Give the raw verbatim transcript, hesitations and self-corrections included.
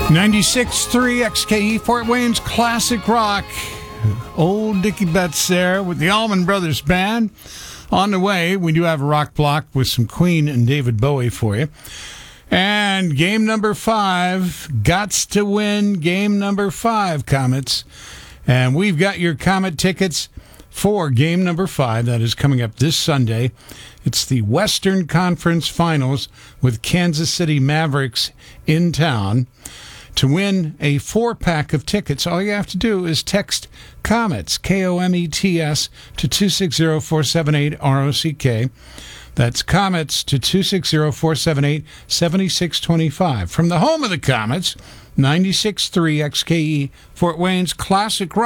ninety-six point three X K E, Fort Wayne's classic rock. Old Dickie Betts there with the Allman Brothers Band. On the way, we do have a rock block with some Queen and David Bowie for you. And game number five, Gots to Win, game number five, Comets. And we've got your Comet tickets for game number five. That is coming up this Sunday. It's the Western Conference Finals with Kansas City Mavericks in town. To win a four-pack of tickets, all you have to do is text COMETS, K O M E T S, to two six zero, four seven eight, R O C K. That's COMETS to two six zero, four seven eight, seven six two five. From the home of the Comets, ninety-six point three X K E, Fort Wayne's classic rock.